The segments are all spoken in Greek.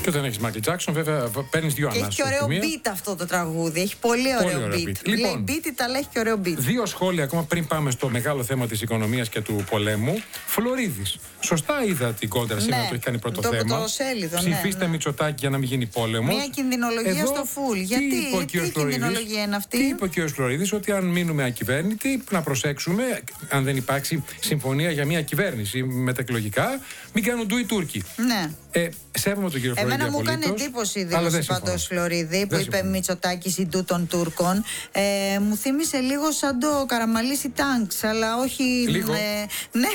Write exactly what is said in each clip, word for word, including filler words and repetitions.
Και όταν έχει Μάικλ Τζάκσον, βέβαια παίρνει δύο ανάσες. Έχει και ωραίο beat αυτό το τραγούδι. Έχει πολύ ωραίο, πολύ ωραίο beat. beat. Λοιπόν, λέει beat, αλλά έχει και ωραίο beat. Δύο σχόλια ακόμα πριν πάμε στο μεγάλο θέμα της οικονομίας και του πολέμου. Φλωρίδης. Σωστά είδα την κόντρα σήμερα, ναι, το έχει κάνει πρώτο το, θέμα. Το σέλιδο, Ψηφίστε ναι, ναι. Μητσοτάκη για να μην γίνει πόλεμος. Μια κινδυνολογία εδώ, στο φουλ. Γιατί τι, τι, τι κινδυνολογία είναι αυτή. Τι είπε ο κ. Φλωρίδης, ότι αν μείνουμε ακυβέρνητοι, να προσέξουμε, αν δεν υπάρξει συμφωνία για μια κυβέρνηση μεταεκλογικά, μην κάνουν ντου οι Τούρκοι. Ναι. Ε, σέβομαι τον κύριο Φλωρίδη. Εμένα μου έκανε εντύπωση η δήλωση πάντως Φλωρίδη που είπε Μητσοτάκης ιντού των Τούρκων. Ε, μου θύμισε λίγο σαν το Καραμαλίσι Τάγκς, αλλά όχι. Λίγο. Ε, ναι,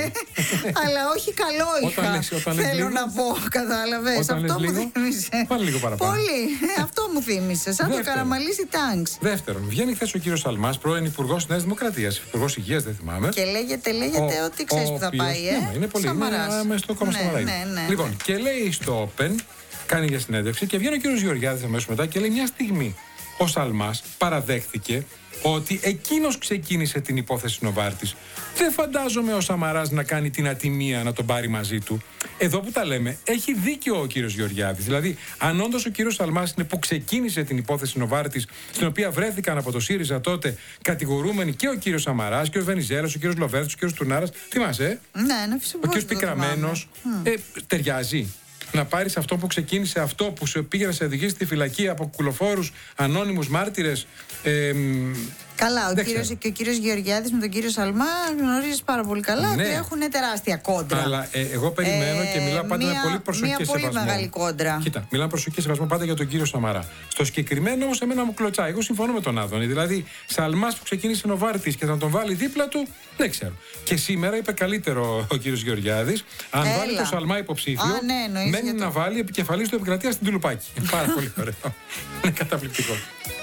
αλλά όχι καλό είχα. Όταν λες, όταν λες θέλω λίγο, να πω, κατάλαβες. Αυτό μου λίγο, θύμισε. Πάλι λίγο παραπάνω. Πολύ. Αυτό μου θύμισε. Σαν Δεύτερον, το Καραμαλίσι Τάγκς. Δεύτερον, βγαίνει χθες ο κύριος Σαλμάς, πρώην Υπουργός της Νέας Δημοκρατίας, Υπουργός Υγείας, δεν θυμάμαι. Και λέγεται, λέγεται ο, ότι ξέρει που θα οποίος, πάει, ε. Ναι, είναι πολύ. Είναι στο κόμμα ναι, Σαμαρά. Ναι, ναι, λοιπόν, ναι. και λέει στο Open, κάνει για συνέντευξη και βγαίνει ο κύριος Γεωργιάδης αμέσως μετά και λέει μια στιγμή ο Σαλμάς παραδέχθηκε ότι εκείνος ξεκίνησε την υπόθεση Νοβάρτης. Δεν φαντάζομαι ο Σαμαράς να κάνει την ατιμία να τον πάρει μαζί του. Εδώ που τα λέμε, έχει δίκιο ο κύριος Γεωργιάδης. Δηλαδή, αν όντως ο κύριος Σαλμάς είναι που ξεκίνησε την υπόθεση Νοβάρτης, στην οποία βρέθηκαν από το ΣΥΡΙΖΑ τότε κατηγορούμενοι και ο κύριος Σαμαράς και ο Βενιζέλος, ο κύριος Λοβέρδος, ο κύριος Τουνάρας. Θυμάσαι, ε? Ναι, ναι, φυσικά. Ο κύριος Πικραμένος. Ε, ταιριάζει. Να πάρεις αυτό που ξεκίνησε, αυτό που σε πήγε να σε οδηγήσει στη φυλακή από κουλοφόρους, ανώνυμους μάρτυρες. Ε, Καλά, ο κύριος, και ο κύριος Γεωργιάδης με τον κύριο Σαλμά γνωρίζεις πάρα πολύ καλά, ναι, ότι έχουν τεράστια κόντρα. Αλλά ε, εγώ περιμένω ε, και μιλάω πάντα μία, με πολύ προσοχή μία και πολύ σεβασμό. Μεγάλη κόντρα. Κοίτα, μιλάω προσοχή και σεβασμό πάντα για τον κύριο Σαμαρά. Στο συγκεκριμένο όμως εμένα μου κλωτσάει. Εγώ συμφωνώ με τον Άδωνη. Δηλαδή, Σαλμάς που ξεκίνησε Νοβάρτης και θα τον βάλει δίπλα του, δεν ξέρω. Και σήμερα είπε καλύτερο ο κύριος Γεωργιάδης. Αν Έλα. βάλει το Σαλμά υποψήφιο, Α, ναι, μένει να το... βάλει επικεφαλής του Επικρατεία στην Τουλουπάκη. Είναι πάρα πολύ ωραίο. Είναι καταπληκτικό.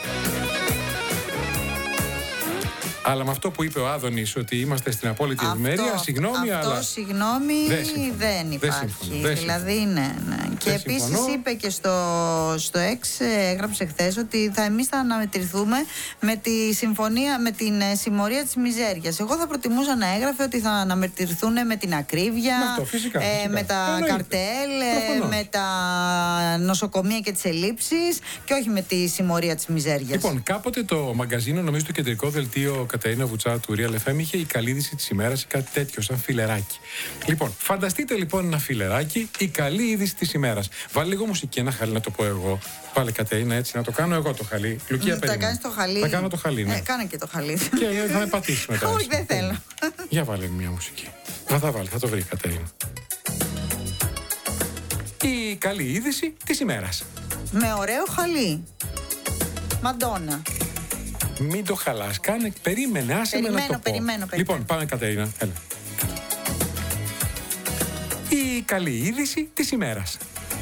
Αλλά με αυτό που είπε ο Άδωνης, ότι είμαστε στην απόλυτη ευημερία, συγγνώμη, αυτό, αλλά. Αυτό, συγγνώμη, δεν, δεν υπάρχει. Δεν δηλαδή, ναι, ναι. Και επίσης είπε και στο, στο X, έγραψε χθες, ότι θα, εμείς θα αναμετρηθούμε με τη συμφωνία, με την συμμορία της μιζέριας. Εγώ θα προτιμούσα να έγραφε ότι θα αναμετρηθούν με την ακρίβεια, με, αυτό, φυσικά, φυσικά. Ε, με τα Εννοείται. καρτέλ, ε, με τα νοσοκομεία και τις ελλείψεις, και όχι με τη συμμορία της μιζέριας. Λοιπόν, κάποτε το μαγκαζίνο, νομίζω το κεντρικό δελτίο Κατερίνα Βουτσά του Real εφ εμ, είχε η καλή είδηση της ημέρας ή κάτι τέτοιο, σαν φιλεράκι. Λοιπόν, φανταστείτε λοιπόν ένα φιλεράκι, η καλή είδηση της ημέρας. Βάλει λίγο μουσική, ένα χαλί να το πω εγώ. Βάλε Κατερίνα έτσι, να το κάνω εγώ το χαλί. Λουκία, θα κάνεις το χαλί. Θα κάνω το χαλί, ναι. Ε, κάνε και το χαλί. Και θα με πατήσει μετά. Όχι, δεν θέλω. Για βάλε μια μουσική. Θα θα βάλει, θα το βρει Κατερίνα. Η καλή είδηση της ημέρας. Με ωραίο χαλί. Μαντόνα. Μην το χαλάς, κάνε, περίμενε, άσε περιμένω, με να το πω. Περιμένω, περιμένω. Λοιπόν, πάμε Κατερίνα, έλα. Η καλή είδηση της ημέρας.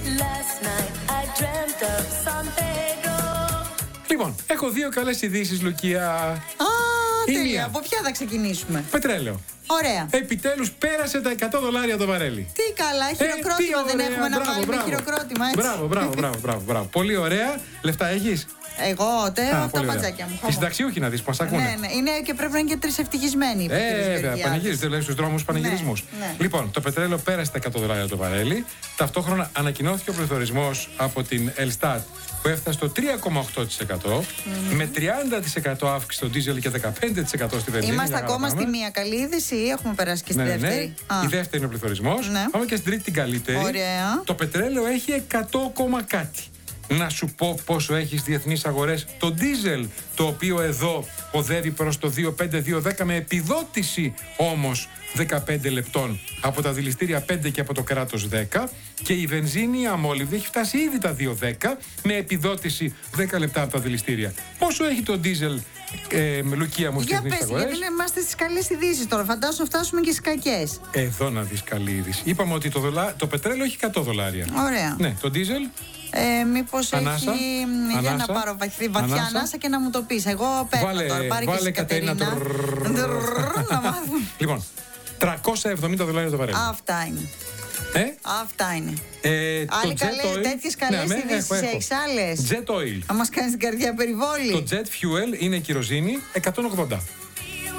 Λοιπόν, έχω δύο καλές ειδήσεις, Λουκία. Α, τέλεια. Από ποια θα ξεκινήσουμε? Πετρέλαιο. Ωραία. Επιτέλους πέρασε τα εκατό δολάρια το βαρέλι. Τι καλά, χειροκρότημα ε, δεν ωραία, έχουμε μπράβο, να βάλουμε μπράβο. χειροκρότημα, έτσι. Μπράβο, μπράβο, μπράβο, μπράβο, μπράβο. Πολύ ωραία. Λεφτά έχεις? Εγώ, τε, από τα ματζάκια μου. Οι συνταξιούχοι να δεις, μας ακούνε. Ναι, ναι, είναι και πρέπει να είναι και τρεις ευτυχισμένοι. Ε, βέβαια, πανηγύριζε, λέει στους δρόμους πανηγυρισμούς. Ναι, ναι. Λοιπόν, το πετρέλαιο πέρασε τα εκατό δολάρια το βαρέλι. Ταυτόχρονα ανακοινώθηκε ο πληθωρισμός από την Ελστάτ που έφτασε στο τρία κόμμα οκτώ τοις εκατό, mm-hmm. με τριάντα τοις εκατό αύξηση στο ντίζελ και δεκαπέντε τοις εκατό στη βενζίνη. Είμαστε ακόμα στη μία καλή είδηση ή έχουμε περάσει και στη ναι, δεύτερη? Ναι. Η δεύτερη είναι ο πληθωρισμός. Ναι. Πάμε και στην τρίτη την καλύτερη. Ωραία. Το πετρέλαιο έχει εκατό κάτι. Να σου πω πόσο έχει στις διεθνείς αγορές το ντίζελ, το οποίο εδώ οδεύει προς το δύο πέντε δύο δέκα, με επιδότηση όμως δεκαπέντε λεπτών από τα δηληστήρια πέντε και από το κράτος δέκα, και η βενζίνη αμόλυβδη έχει φτάσει ήδη τα δύο δέκα με επιδότηση δέκα λεπτά από τα δηληστήρια. Πόσο έχει το ντίζελ, ε, Λουκία μου, στις διεθνείς αγορές? Γιατί είμαστε στις καλές ειδήσεις τώρα, φαντάζομαι φτάσουμε και στις κακές. Εδώ να δεις καλή είδηση. Είπαμε ότι το, δολά... το πετρέλαιο έχει εκατό δολάρια. Ωραία. Ναι, το ντίζελ. Ε, μήπως ανάσα, έχει. ανάσα, για να πάρω βαθιά ανάσα. ανάσα και να μου το πεις. Εγώ παίρνω βάλε, τώρα. Πάρε βάλε και Κατερίνα. Να μάθουμε. Λοιπόν, τριακόσια εβδομήντα δολάρια το βαρέλι. Αυτά είναι. Ε? Αυτά είναι. Ε, Άλλοι καλέ, τέτοιες καλές ναι, ειδήσεις έχεις άλλες? Jet oil. Θα μας κάνεις την καρδιά περιβόλη. Το jet fuel είναι κυροζίνη εκατόν ογδόντα.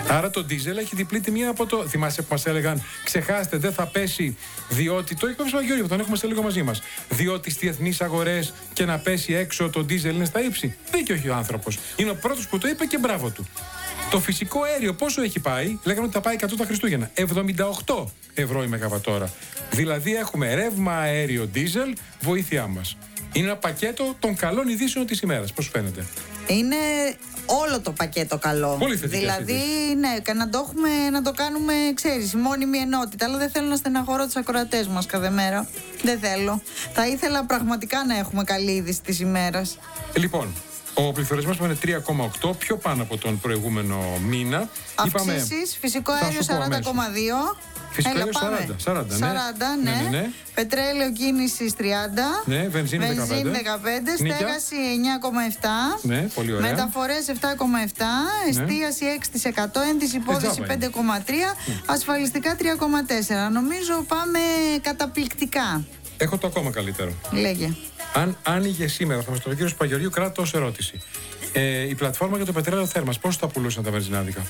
Άρα το ντίζελ έχει διπλή τιμή από το. Θυμάσαι που μας έλεγαν, ξεχάστε, δεν θα πέσει, διότι. Το είπε ο Γιώργο, τον έχουμε σε λίγο μαζί μας. Διότι στις διεθνείς αγορές και να πέσει έξω το ντίζελ είναι στα ύψη. Δίκιο έχει ο άνθρωπος. Είναι ο πρώτος που το είπε και μπράβο του. Το φυσικό αέριο πόσο έχει πάει, λέγανε ότι θα πάει εκατό τα Χριστούγεννα. εβδομήντα οκτώ ευρώ η μεγαβατόρα. Δηλαδή έχουμε ρεύμα αέριο ντίζελ, βοήθειά μας. Είναι ένα πακέτο των καλών ειδήσεων της ημέρας. Πώς σου φαίνεται? Είναι όλο το πακέτο καλό. Πολύ θετικές δηλαδή, ειδήσεις. ναι, να το, έχουμε, να το κάνουμε, ξέρεις, μόνιμη ενότητα. Αλλά δεν θέλω να στεναχωρώ τους ακροατές μας κάθε μέρα. Δεν θέλω. Θα ήθελα πραγματικά να έχουμε καλή είδηση της ημέρας. Λοιπόν, ο πληθωρισμός είναι τρία κόμμα οκτώ, πιο πάνω από τον προηγούμενο μήνα. Αυξήσεις, φυσικό αέριο σαράντα κόμμα δύο. Φυσικό αέριο σαράντα, σαράντα, ναι. σαράντα, ναι. Ναι, ναι, ναι. Πετρέλαιο κίνησης τριάντα. Ναι, βενζίνη δεκαπέντε. δεκαπέντε. Στέγαση εννιά κόμμα επτά. Ναι, πολύ ωραία. Μεταφορές επτά κόμμα επτά. Ναι. Εστίαση έξι τοις εκατό. Ένδυση υπόθεση πέντε κόμμα τρία. Ναι. Ασφαλιστικά τρία κόμμα τέσσερα. Νομίζω πάμε καταπληκτικά. Έχω το ακόμα καλύτερο. Λέγε. Αν άνοιγε σήμερα, θα μας το πει ο κύριος Παγιοριού, κράτω ως ερώτηση. Ε, η πλατφόρμα για το πετρέλαιο θέρμας, πώς θα πουλούσαν τα βενζινάδικα?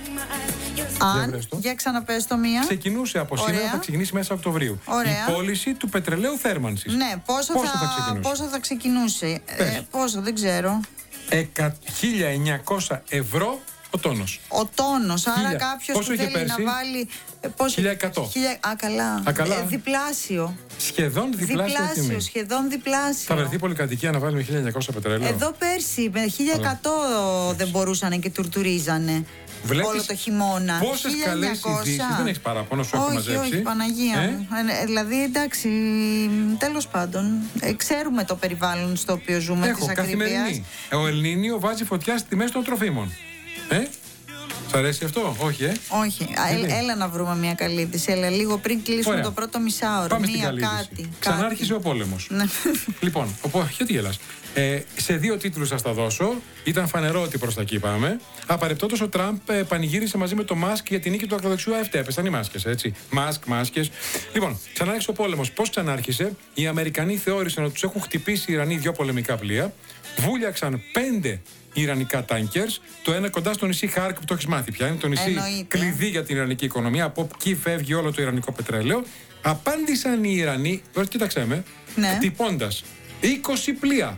Αν, για ξαναπες το μία. Ξεκινούσε από Ωραία. σήμερα, θα ξεκινήσει μέσα Οκτωβρίου. Ωραία. Η πώληση του πετρελαίου θέρμανσης. Ναι, πόσο, πόσο, θα, θα, ξεκινούσε. πόσο θα ξεκινούσε. Ε, πόσο, δεν ξέρω. χίλια εννιακόσια ευρώ ο τόνος. Ο τόνος, άρα κάποιος που θέλει πέρσι? να βάλει. Πόσο... χίλια εκατό. Χίλια... Α, καλά. Α, καλά. Ε, διπλάσιο. Σχεδόν διπλάσιο. Διπλάσιο, τιμή. σχεδόν διπλάσιο. Θα βρεθεί πολυκατοικία να βάλει με χίλια εννιακόσια πετρέλαιο. Εδώ πέρσι με χίλια εκατό Αλλά. δεν μπορούσαν και τουρτουρίζανε. Βλέπεις όλο το χειμώνα. Πόσες καλές ειδήσεις, δεν έχεις παράπονο, σου έχω μαζέψει. Όχι, όχι, Παναγία ε? μου. Ε, δηλαδή, εντάξει, τέλος πάντων, ε, ξέρουμε το περιβάλλον στο οποίο ζούμε της ακρίβειας. Ο Ελνίνιο βάζει φωτιά στη μέση των τροφίμων. Ε? Σ' αρέσει αυτό, όχι, ε? Όχι. Έλα, έλα να βρούμε μια καλή είδηση. Έλα, λίγο πριν κλείσουμε Ωραία. το πρώτο μισάωρο. Πάμε μια στην κάτι. Ξανάρχισε ο πόλεμος. Λοιπόν, οπό, γιατί γελάς? Ε, σε δύο τίτλους θα στα δώσω. Ήταν φανερό ότι προς τα εκεί πάμε. Απαρεπτόντως ο Τραμπ ε, πανηγύρισε μαζί με το Μάσκ για την νίκη του ακροδεξιού ΑΕΦΤ. Έπεσαν οι μάσκες, έτσι. Μάσκ, μάσκες. Λοιπόν, ξανάρχισε ο πόλεμος. Πώς ξανάρχισε? Οι Αμερικανοί θεώρησαν ότι τους έχουν χτυπήσει οι Ιρανοί δύο πολεμικά πλοία. Βούλιαξαν πέντε Ιρανικά τάνκερς. Το ένα κοντά στο νησί Χάρκ, που το έχεις μάθει πια. Είναι το νησί Εννοείται. κλειδί για την Ιρανική οικονομία. Από εκεί φεύγει όλο το Ιρανικό πετρέλαιο. Απάντησαν οι Ιρανοί, κοίταξέ με, ναι. χτυπώντας είκοσι πλοία.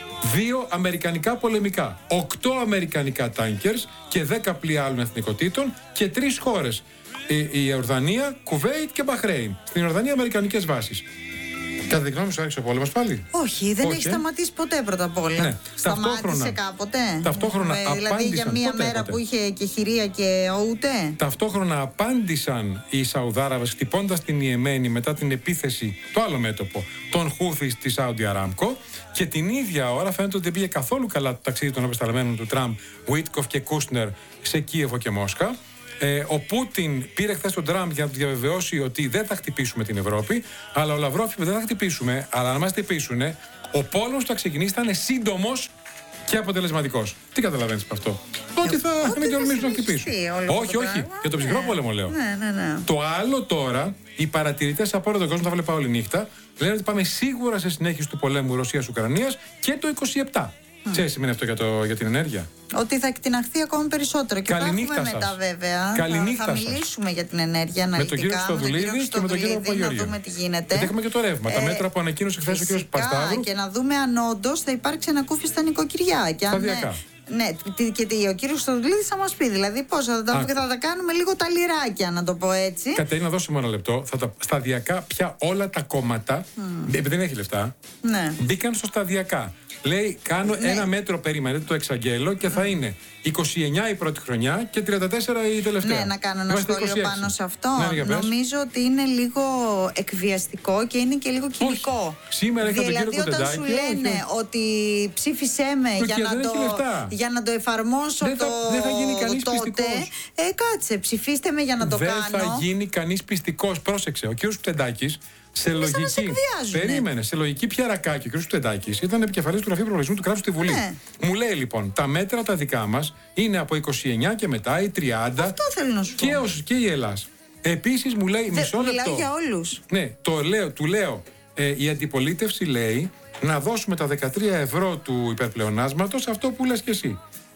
Δύο αμερικανικά πολεμικά, οκτώ αμερικανικά τάνκερς και δέκα πλοία άλλων εθνικοτήτων και τρεις χώρες. Η, η Ιορδανία, Κουβέιτ και Μπαχρέιν. Στην Ιορδανία αμερικανικές βάσεις. Κατά τη γνώμη σου άρχισε ο πόλεμος πάλι? Όχι, δεν Όχι, έχει ε? σταματήσει ποτέ πρώτα απ' όλα. Ναι. Σταμάτησε κάποτε. Ταυτόχρονα ε, Δηλαδή για μία ποτέ, μέρα ποτέ. που είχε και χειρία και ούτε. Ταυτόχρονα απάντησαν οι Σαουδάραβες χτυπώντας την Ιεμένη μετά την επίθεση, το άλλο μέτωπο, των Χούθις στη Σάουντι Αράμκο. Και την ίδια ώρα φαίνεται ότι δεν πήγε καθόλου καλά το ταξίδι των απεσταλμένων του Τραμπ, Βίτκοφ και Κούσνερ, σε Κίεβο και Μόσχα. Ε, ο Πούτιν πήρε χθες τον Τραμπ για να του διαβεβαιώσει ότι δεν θα χτυπήσουμε την Ευρώπη, αλλά ο Λαυρόφ είπε δεν θα χτυπήσουμε, αλλά να μας χτυπήσουν. Ο πόλεμος που θα ξεκινήσει θα είναι σύντομος και αποτελεσματικός. Τι καταλαβαίνεις από αυτό? Ότι θα μην τολμήσουν να χτυπήσουν. Όχι, όχι. Για τον ψυχρό πόλεμο λέω. Ναι, ναι, ναι. Το άλλο τώρα, οι παρατηρητές από όλο τον κόσμο, τα βλέπα όλη νύχτα, λένε ότι πάμε σίγουρα σε συνέχιση του πολέμου Ρωσίας-Ουκρανίας και το είκοσι επτά. Mm. Ξέρεις, σημαίνει αυτό για, το, για την ενέργεια? Ότι θα εκτιναχθεί ακόμη περισσότερο. Και Καληνύχτα θα έχουμε μετά βέβαια. Καληνύχτα θα, θα μιλήσουμε για την ενέργεια αναλυτικά. Με τον κύριο Στοδουλίδη και με τον κύριο Παγιοριού. Να δούμε τι γίνεται. Και έχουμε και το ρεύμα. Ε, τα μέτρα που ανακοίνωσε χθες ο κύριος Πασταύρου. Και να δούμε αν όντως θα υπάρξει ανακούφιση στα νοικοκυριά. Σταδιακά. Ναι, και ο κύριος Στοδουλίδης θα μας πει δηλαδή πώς θα τα, θα τα κάνουμε λίγο τα λιράκια, να το πω έτσι. Κατερίνα, δώσε μου ένα λεπτό. Θα τα σταδιακά πια όλα τα κόμματα, mm. επειδή δεν έχει λεφτά, ναι. μπήκαν στο σταδιακά. Λέει, κάνω ναι. ένα μέτρο περίμενε, το εξαγγέλω και θα είναι είκοσι εννιά η πρώτη χρονιά και τριάντα τέσσερα η τελευταία. Ναι, να κάνω ένα σχόλιο είκοσι έξι πάνω σε αυτό. Ναι, νομίζω ότι είναι λίγο εκβιαστικό και είναι και λίγο κοινικό. Όχι. Σήμερα είχα τον κύριο Κουτεντάκη. Δηλαδή, όταν σου λένε όχι. ότι ψήφισέ με για να, το, για να το εφαρμόσω δεν θα, το, δεν θα γίνει κανείς τότε. πιστικός. Ε, κάτσε, ψηφίστε με για να το δεν κάνω. Δεν θα γίνει κανείς πιστικός. Πρόσεξε, ο κύριος Κουτεντάκης. Σε λογική. Περίμενε, σε λογική πιαρακάκι. Ο κ. Κουτεντάκης ήταν επικεφαλής του Γραφείου Προπολογισμού του Κράτους στη Βουλή. Ναι. Μου λέει λοιπόν, τα μέτρα τα δικά μας είναι από είκοσι εννιά και μετά ή τριάντα. Αυτό θέλω να σου πω. Και, ως, και η Ελλάς. Επίσης μου λέει, Δε, μισό λεπτό. Μιλάω για όλους. Ναι, το λέω, του λέω, ε, η αντιπολίτευση λέει να δώσουμε τα δεκατρία ευρώ του υπερπλεονάσματος, αυτό που λες και εσύ.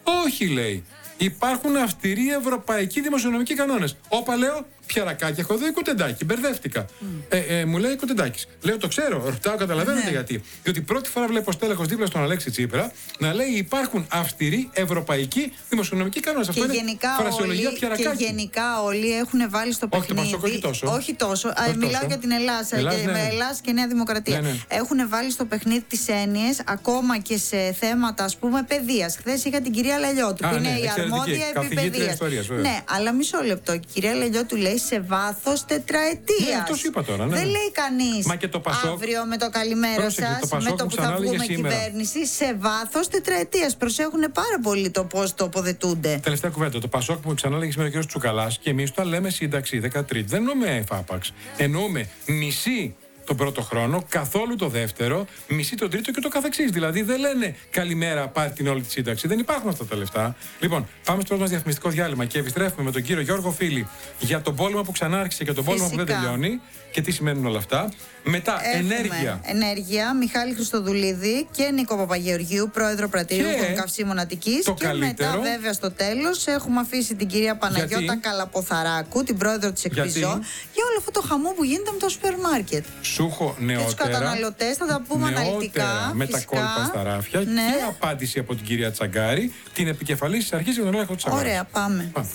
Όχι, λέει. Υπάρχουν αυστηροί ευρωπαϊκοί δημοσιονομικοί κανόνες. Όπα, λέω, πιαρακάκι, έχω εδώ κουτεντάκι. Μπερδεύτηκα. Mm. Ε, ε, μου λέει κουτεντάκι. Λέω, το ξέρω, ρωτάω, καταλαβαίνετε ναι. γιατί. Διότι πρώτη φορά βλέπω στέλεχος δίπλα στον Αλέξη Τσίπρα να λέει υπάρχουν αυστηροί ευρωπαϊκοί δημοσιονομικοί κανόνες. Αυτό είναι φρασιολογία πιαρακάκι. Και γενικά όλοι έχουν βάλει στο παιχνίδι. Όχι, το Πασόκ, όχι τόσο. Όχι τόσο. Όχι Μιλάω τόσο. για την Ελλάδα. Ελλάς, και, ναι. με Ελλάδα και Νέα Δημοκρατία. Ναι, ναι. Έχουν βάλει στο παιχνίδι τις έννοιες ακόμα και σε θέματα, ας πούμε, παιδείας. Χθες είχα την κυρία Λελιώτου, που είναι ναι, η αρμόδια επί παιδείας. Ναι, αλλά μισό λεπτό. Η κυρία Λελιώτου λέει σε βάθος τετραετίας. Ναι, αυτό είπα τώρα. Ναι. Δεν λέει κανείς Πασόκ, αύριο με το καλημέρα σας, με το που θα βγούμε κυβέρνηση, σε βάθος τετραετίας. Προσέχουν πάρα πολύ το πώς το αποδετούνται. Τελευταία κουβέντα. Το Πασόκ που ξανάλεγε σήμερα ο κ. Τσουκαλάς και εμείς το λέμε σύνταξη δεκατρία. Δεν εννοούμε φάπαξ. Εννοούμε μισή τον πρώτο χρόνο, καθόλου το δεύτερο, μισή τον τρίτο και το καθεξής. Δηλαδή δεν λένε καλημέρα, πάρει την όλη τη σύνταξη. Δεν υπάρχουν αυτά τα λεφτά. Λοιπόν, πάμε στο πρώτο μας διαφημιστικό διάλειμμα και επιστρέφουμε με τον κύριο Γιώργο Φίλη για τον πόλεμο που ξανάρχισε και τον πόλεμο Φυσικά. που δεν τελειώνει και τι σημαίνουν όλα αυτά. Μετά, Έχουμε ενέργεια. Ενέργεια, Μιχάλη Χριστοδουλίδη και Νίκο Παπαγεωργίου, πρόεδρο Πρατηρίου των Καυσίμων Αττικής. Και καλύτερο. μετά, βέβαια, στο τέλος, έχουμε αφήσει την κυρία Παναγιώτα Γιατί? Καλαποθαράκου, την πρόεδρο της Εκπιζό, για όλο αυτό το χαμό που γίνεται με το σούπερ μάρκετ. Σούχο νεότερα. Και τους καταναλωτές, θα τα πούμε αναλυτικά. Με τα κόλπα στα ράφια. Ναι. Και απάντηση από την κυρία Τσαγκάρη, την επικεφαλής της αρχής για τον έλεγχο της αγοράς. Ωραία, πάμε. πάμε.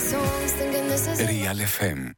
Real εφ εμ.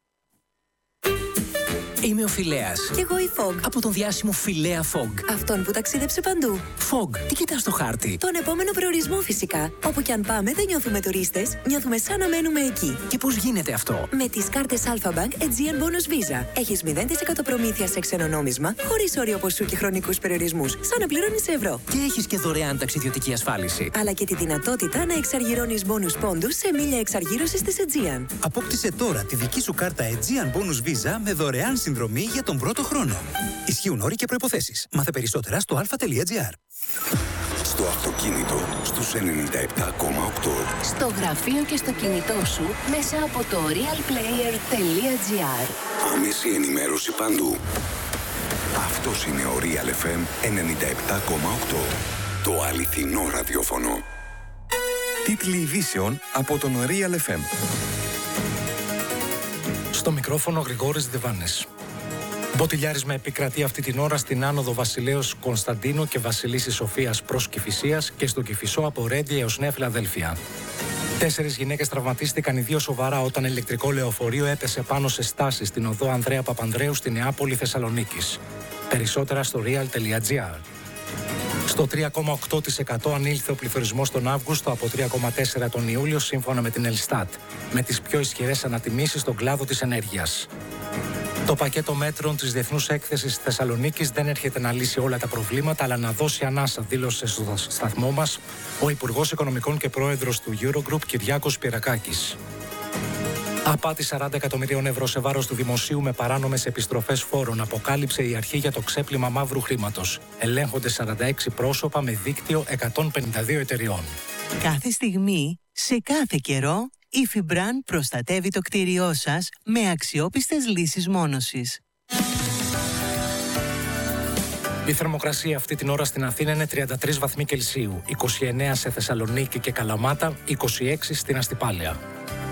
Είμαι ο Φιλέας. Κι εγώ η Fog. Από τον διάσημο Φιλέα Fog. Αυτόν που ταξίδεψε παντού. Fog, τι κοιτάς στο χάρτη? Τον επόμενο προορισμό φυσικά. Όπου κι αν πάμε δεν νιώθουμε τουρίστες, νιώθουμε σαν να μένουμε εκεί. Και πώς γίνεται αυτό? Με τις κάρτες Alpha Bank Aegean Bonus Visa. Έχεις μηδέν τοις εκατό προμήθεια σε ξένο νόμισμα, χωρίς όριο ποσού και χρονικούς περιορισμούς. Σαν να πληρώνεις ευρώ. Και έχεις και δωρεάν ταξιδιωτική ασφάλιση. Αλλά και τη δυνατότητα να εξαργυρώνεις bonus πόντους σε μίλια εξαργύρωσης της Aegean. Απόκτησε τώρα τη δική σου κάρτα Aegean Bonus Visa με δωρεάν συνδρομή για τον πρώτο χρόνο. Ισχύουν όροι και προϋποθέσεις. Μάθε περισσότερα στο alpha.gr. Στο αυτοκίνητο στους ενενήντα επτά κόμμα οκτώ. Στο γραφείο και στο κινητό σου μέσα από το realplayer.gr. Άμεση ενημέρωση παντού. Αυτός είναι ο Real εφ εμ ενενήντα επτά κόμμα οκτώ. Το αληθινό ραδιόφωνο. Τίτλοι ειδήσεων από τον Real εφ εμ. Στο μικρόφωνο Γρηγόρης Διβάνης. Μποτιλιάρισμα επικρατεί αυτή την ώρα στην άνοδο Βασιλέως Κωνσταντίνου και Βασιλίσσης Σοφίας προς Κηφισίας και στο Κηφισό από Ρέντια έως Νέα Φιλαδέλφια. Τέσσερις γυναίκες τραυματίστηκαν, οι δύο σοβαρά, όταν ηλεκτρικό λεωφορείο έπεσε πάνω σε στάσεις στην οδό Ανδρέα Παπανδρέου στη Νεάπολη Θεσσαλονίκης. Περισσότερα στο real.gr. Στο τρία κόμμα οκτώ τοις εκατό ανήλθε ο πληθωρισμός τον Αύγουστο από τρία κόμμα τέσσερα τοις εκατό τον Ιούλιο, σύμφωνα με την Ελστάτ, με τις πιο ισχυρές ανατιμήσεις στον κλάδο της ενέργειας. Το πακέτο μέτρων της Διεθνούς Έκθεσης Θεσσαλονίκης δεν έρχεται να λύσει όλα τα προβλήματα, αλλά να δώσει ανάσα, δήλωσε στο σταθμό μας ο Υπουργός Οικονομικών και Πρόεδρος του Eurogroup Κυριάκος Πυρακάκης. Απάτη σαράντα εκατομμυρίων ευρώ σε βάρος του δημοσίου με παράνομες επιστροφές φόρων αποκάλυψε η αρχή για το ξέπλυμα μαύρου χρήματος. Ελέγχονται σαράντα έξι πρόσωπα με δίκτυο εκατόν πενήντα δύο εταιριών. Κάθε στιγμή, σε κάθε καιρό, η Fibran προστατεύει το κτίριό σας με αξιόπιστες λύσεις μόνωσης. Η θερμοκρασία αυτή την ώρα στην Αθήνα είναι τριάντα τρεις βαθμοί Κελσίου, είκοσι εννέα σε Θεσσαλονίκη και Καλαμάτα, είκοσι έξι στην Αστυπάλαια.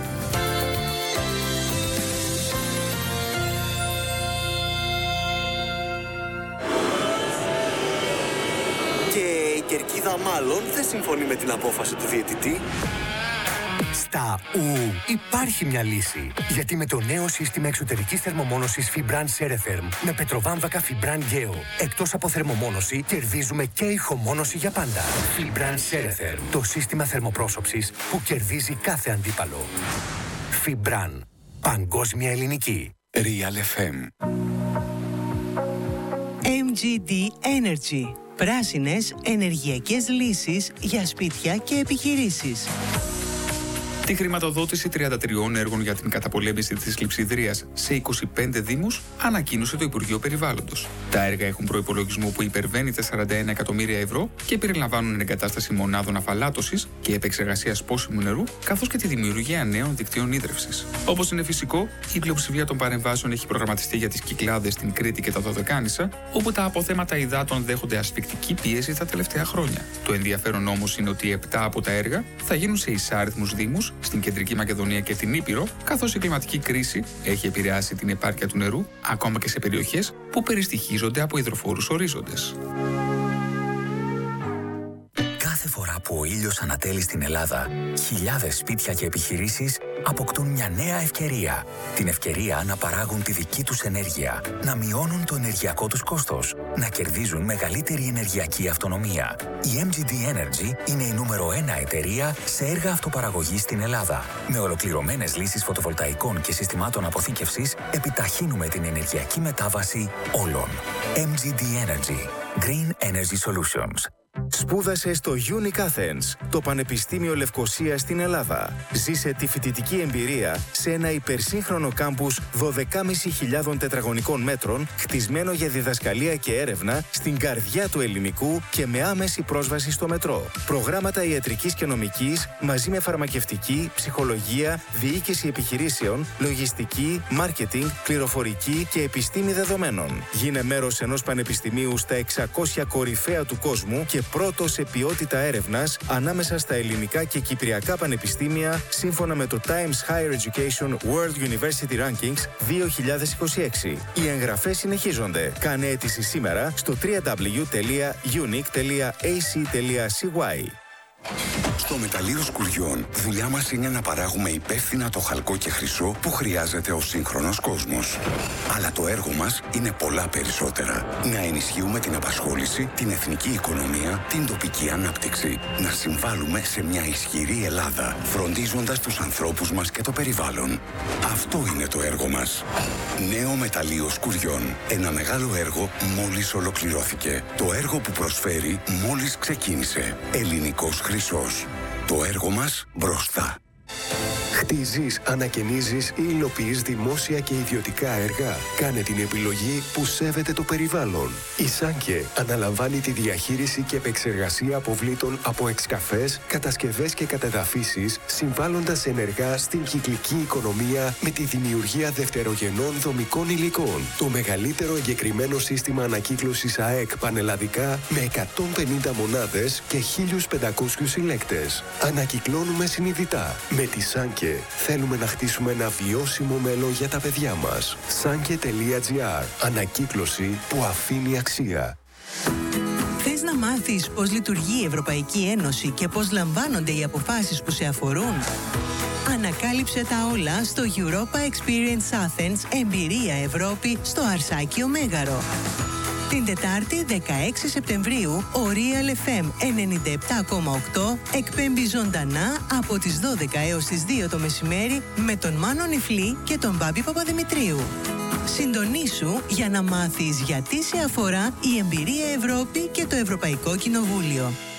Και η Κερκίδα μάλλον δεν συμφωνεί με την απόφαση του διαιτητή. Στα ου υπάρχει μια λύση. Γιατί με το νέο σύστημα εξωτερικής θερμομόνωσης Fibran Ceretherm με πετροβάμβακα Fibran Geo, εκτός από θερμομόνωση, κερδίζουμε και ηχομόνωση για πάντα. Fibran Ceretherm, το σύστημα θερμοπρόσωψης που κερδίζει κάθε αντίπαλο. Fibran, παγκόσμια ελληνική. Real εφ εμ. εμ τζι ντι Energy. Πράσινες ενεργειακές λύσεις για σπίτια και επιχειρήσεις. Τη χρηματοδότηση τριάντα τριών έργων για την καταπολέμηση της κλειψιδρίας σε είκοσι πέντε δήμους ανακοίνωσε το Υπουργείο Περιβάλλοντος. Τα έργα έχουν προϋπολογισμό που υπερβαίνει τα σαράντα ένα εκατομμύρια ευρώ και περιλαμβάνουν εγκατάσταση μονάδων αφαλάτωσης και επεξεργασίας πόσιμου νερού, καθώς και τη δημιουργία νέων δικτύων ίδρυυσης. Όπως είναι φυσικό, η πλειοψηφία των παρεμβάσεων έχει προγραμματιστεί για τις Κυκλάδες στην Κρήτη και τα Δωδεκάνησα, όπου τα αποθέματα υδάτων δέχονται ασφυκτική πίεση τα τελευταία χρόνια. Το ενδιαφέρον όμως είναι ότι επτά από τα έργα θα γίνουν σε εισάριθμους δήμους, στην Κεντρική Μακεδονία και την Ήπειρο, καθώς η κλιματική κρίση έχει επηρεάσει την επάρκεια του νερού, ακόμα και σε περιοχές που περιστοιχίζονται από υδροφόρους ορίζοντες. Κάθε φορά που ο ήλιος ανατέλει στην Ελλάδα, χιλιάδες σπίτια και επιχειρήσεις αποκτούν μια νέα ευκαιρία. Την ευκαιρία να παράγουν τη δική τους ενέργεια, να μειώνουν το ενεργειακό τους κόστος, να κερδίζουν μεγαλύτερη ενεργειακή αυτονομία. Η εμ τζι ντι Energy είναι η νούμερο ένα εταιρεία σε έργα αυτοπαραγωγής στην Ελλάδα. Με ολοκληρωμένες λύσεις φωτοβολταϊκών και συστημάτων αποθήκευσης, επιταχύνουμε την ενεργειακή μετάβαση όλων. εμ τζι ντι Energy. Green Energy Solutions. Σπούδασε στο Unic Athens, το Πανεπιστήμιο Λευκωσίας στην Ελλάδα. Ζήσε τη φοιτητική εμπειρία σε ένα υπερσύγχρονο κάμπους δώδεκα χιλιάδες πεντακόσια τετραγωνικών μέτρων, χτισμένο για διδασκαλία και έρευνα στην καρδιά του ελληνικού και με άμεση πρόσβαση στο μετρό. Προγράμματα ιατρικής και νομικής, μαζί με φαρμακευτική, ψυχολογία, διοίκηση επιχειρήσεων, λογιστική, μάρκετινγκ, πληροφορική και επιστήμη δεδομένων. Γίνε μέρος ενός πανεπιστημίου στα εξακόσια κορυφαία του κόσμου και πρώτο σε ποιότητα έρευνας ανάμεσα στα ελληνικά και κυπριακά πανεπιστήμια, σύμφωνα με το Times Higher Education World University Rankings δύο χιλιάδες είκοσι έξι. Οι εγγραφές συνεχίζονται. Κάνε αίτηση σήμερα στο double-u double-u double-u τελεία unic τελεία a c τελεία c y. Στο μεταλλείο Σκουριών, δουλειά μας είναι να παράγουμε υπεύθυνα το χαλκό και χρυσό που χρειάζεται ο σύγχρονος κόσμος. Αλλά το έργο μας είναι πολλά περισσότερα. Να ενισχύουμε την απασχόληση, την εθνική οικονομία, την τοπική ανάπτυξη. Να συμβάλλουμε σε μια ισχυρή Ελλάδα, φροντίζοντας τους ανθρώπους μας και το περιβάλλον. Αυτό είναι το έργο μας. Νέο μεταλλείο Σκουριών. Ένα μεγάλο έργο μόλις ολοκληρώθηκε. Το έργο που προσφέρει μόλις ξεκίνησε. Ελληνικός χρυσός. Το έργο μας μπροστά. Χτίζεις, ανακαινίζεις ή υλοποιείς δημόσια και ιδιωτικά έργα. Κάνε την επιλογή που σέβεται το περιβάλλον. Η Σάνκε αναλαμβάνει τη διαχείριση και επεξεργασία αποβλήτων από εξκαφές, κατασκευές και κατεδαφίσεις, συμβάλλοντας ενεργά στην κυκλική οικονομία με τη δημιουργία δευτερογενών δομικών υλικών. Το μεγαλύτερο εγκεκριμένο σύστημα ανακύκλωσης ΑΕΚ πανελλαδικά με εκατόν πενήντα μονάδες και χίλιους πεντακόσιους συλλέκτες. Ανακυκλώνουμε συνειδητά. Με τη Σάνκε θέλουμε να χτίσουμε ένα βιώσιμο μέλλον για τα παιδιά μας. Sanke τελεία gr. Ανακύκλωση που αφήνει αξία. Θες να μάθεις πώς λειτουργεί η Ευρωπαϊκή Ένωση και πώς λαμβάνονται οι αποφάσεις που σε αφορούν? Ανακάλυψε τα όλα στο Europa Experience Athens Εμπειρία Ευρώπη στο Αρσάκιο Μέγαρο. Την Τετάρτη δεκαέξι Σεπτεμβρίου ο Real εφ εμ ενενήντα επτά κόμμα οκτώ εκπέμπει ζωντανά από τις δώδεκα έως τις δύο το μεσημέρι με τον Μάνο Νιφλή και τον Μπάμπη Παπαδημητρίου. Συντονίσου για να μάθεις γιατί σε αφορά η Εμπειρία Ευρώπη και το Ευρωπαϊκό Κοινοβούλιο.